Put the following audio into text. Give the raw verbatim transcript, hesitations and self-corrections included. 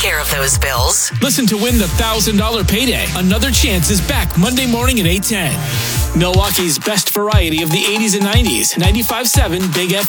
care of those bills. Listen to win the one thousand dollars payday. Another Chance is back Monday morning at eight ten. Milwaukee's best variety of the eighties and nineties. ninety-five point seven Big F